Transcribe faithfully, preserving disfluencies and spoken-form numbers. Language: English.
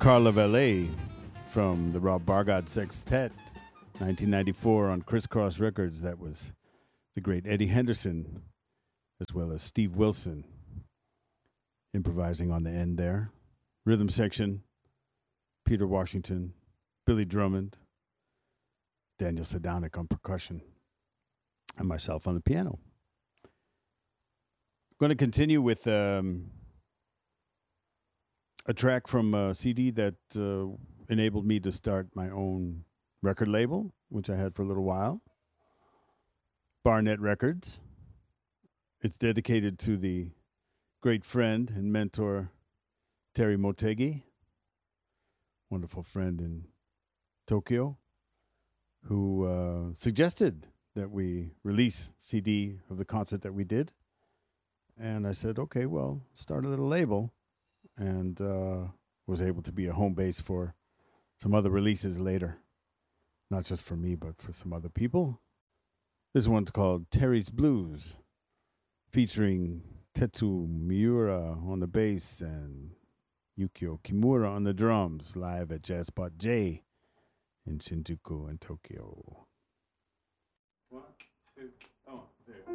Carla Valet from the Rob Bargott Sextet, nineteen ninety-four on Crisscross Records. That was the great Eddie Henderson, as well as Steve Wilson, improvising on the end there. Rhythm section, Peter Washington, Billy Drummond, Daniel Sedanic on percussion, and myself on the piano. I'm going to continue with um, a track from a C D that uh, enabled me to start my own record label, which I had for a little while, Barnett Records. It's dedicated to the great friend and mentor Terry Motegi, wonderful friend in Tokyo, who uh, suggested that we release C D of the concert that we did. And I said, okay, well, start a little label, and uh, was able to be a home base for some other releases later. Not just for me, but for some other people. This one's called Terry's Blues, featuring Tetsu Miura on the bass and Yukio Kimura on the drums, live at Jazz Spot J in Shinjuku in Tokyo. One, two.